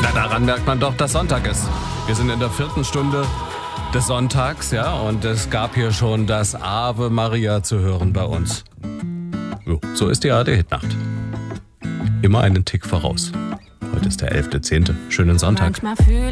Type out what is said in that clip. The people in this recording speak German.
Na, daran merkt man doch, dass Sonntag ist. Wir sind in der 4. Stunde des Sonntags, ja, und es gab hier schon das Ave Maria zu hören bei uns. Jo, so ist die ARD-Hitnacht. Immer einen Tick voraus. Heute ist der 11.10. Schönen Sonntag. Manchmal fühle